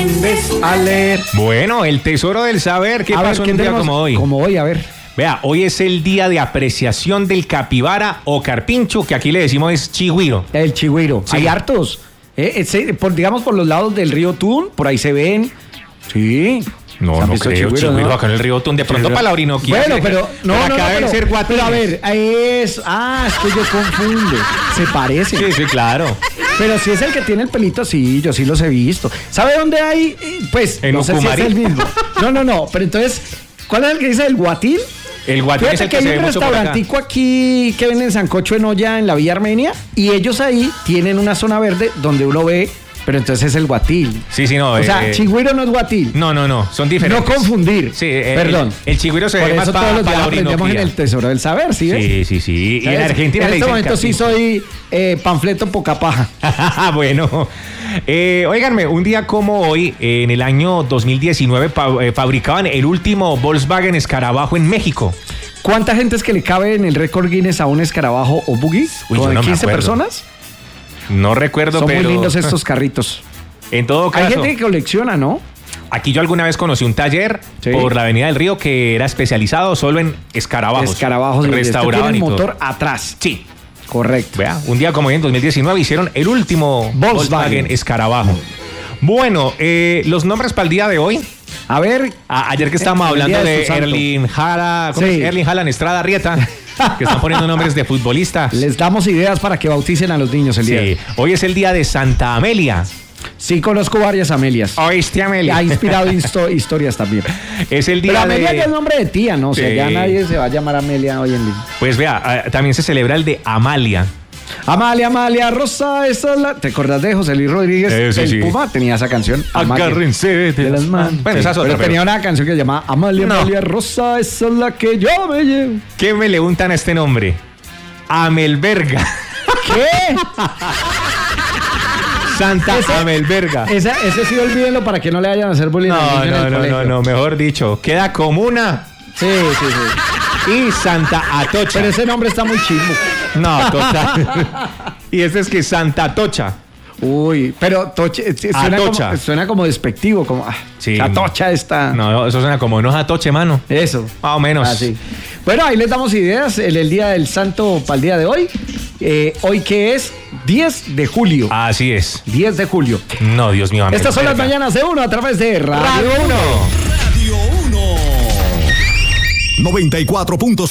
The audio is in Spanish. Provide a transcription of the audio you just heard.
aprendes a leer. Bueno, el tesoro del saber. ¿Qué pasó en un día como hoy? Como hoy, a ver. Vea, hoy es el día de apreciación del capibara o carpincho, que aquí le decimos es chigüiro. El chigüiro. Sí. Hay hartos. Digamos por los lados del río Tun, por ahí se ven. Sí. No, no creo, chigüiro, ¿no? acá en el río Tun, de pronto para la Orinoquia. Bueno, pero acá deben ser guatines. Pero a ver, es que yo confundo. Se parece. Sí, claro. Pero si es el que tiene el pelito así, yo sí los he visto. ¿Sabe dónde hay? Pues, en no sé si es el mismo. No, pero entonces, ¿cuál es el que dice el guatil? El guatil es el que se ve mucho por acá. Hay un restaurantico aquí que venden sancocho en olla en la Villa Armenia y ellos ahí tienen una zona verde donde uno ve, pero entonces es el guatil. Sí, no. O sea, chigüiro no es guatil. No, son diferentes. No confundir. Sí, perdón. El chigüiro se ve más para la Orinoquia. Aprendemos en el tesoro del saber, ¿sí ves? Sí. Y en Argentina en le este dicen momento carpincho. sí soy panfleto poca paja. Bueno, óiganme, un día como hoy, en el año 2019, fabricaban el último Volkswagen Escarabajo en México. ¿Cuánta gente es que le cabe en el récord Guinness a un escarabajo o buggy? Uy, yo no me 15 acuerdo. personas. No recuerdo, Son pero... muy lindos estos carritos. En todo caso... Hay gente que colecciona, ¿no? Aquí yo alguna vez conocí un taller por la Avenida del Río que era especializado solo en escarabajos. Escarabajos. Restauraban tiene y el todo. motor atrás. Sí. Correcto. Vea, un día como hoy en 2019 hicieron el último Volkswagen Escarabajo. Bueno, los nombres para el día de hoy. A ver. Ayer que estábamos hablando de Erling Haaland Estrada Rieta, que están poniendo nombres de futbolistas. Les damos ideas para que bauticen a los niños el día de hoy. Hoy es el día de Santa Amelia. Sí, conozco varias Amelias. ¿Oíste, Amelia? Ha inspirado historias también. Es el día Pero Amelia de... ya es nombre de tía, ¿no? O sea, ya nadie se va a llamar Amelia hoy en día. Pues vea, también se celebra el de Amalia. Amalia, Rosa, esa es la... ¿Te acordás de José Luis Rodríguez? Sí. Puma tenía esa canción. Agárrense de las manos. Bueno, esa es otra. Pero tenía una canción que se llamaba Amalia, Rosa, esa es la que yo me llevo. ¿Qué me le untan a este nombre? Amelberga. ¿Qué? Santa Amelberga. Ese sí, olvídenlo para que no le vayan a hacer bullying. No, mejor dicho. Queda Comuna. Sí. Y Santa Atocha. Pero ese nombre está muy chismo. No, total. Y este es que Santa Atocha. Uy, pero suena como despectivo, como sí. Atocha está. No, eso suena como no es Atoche, mano. Eso. Más o menos. Sí. Bueno, ahí les damos ideas en el día del santo para el día de hoy. Hoy que es 10 de julio. Así es. 10 de julio. No, Dios mío. Estas son las mañanas de uno a través de Radio 1. Radio 1. 94.5